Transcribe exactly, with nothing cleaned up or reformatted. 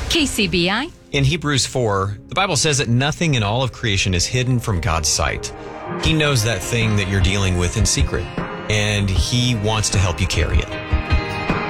K C B I. In Hebrews four, the Bible says that nothing in all of creation is hidden from God's sight. He knows that thing that you're dealing with in secret, and He wants to help you carry it.